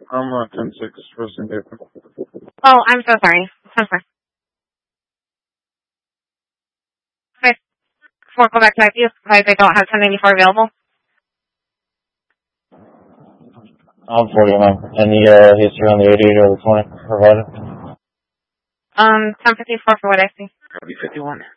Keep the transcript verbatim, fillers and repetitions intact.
I'm on ten six, first and different. Oh, I'm so sorry. ten four. five four, go back to I P U. I they don't have ten ninety-four available. I'm forty-one. Any uh, history on the eighty-eight or the twenty provided? Um, ten fifty-four for what I see. Copy fifty-one.